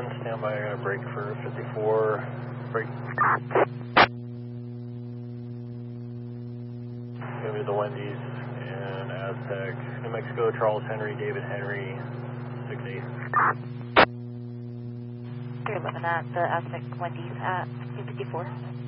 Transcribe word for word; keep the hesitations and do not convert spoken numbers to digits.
one, stand by, I'm going to break for fifty-four, break. Going to be the Wendy's and Aztec, New Mexico, Charles Henry, David Henry, six eight. three eleven at the Aztec Wendy's at two fifty-four.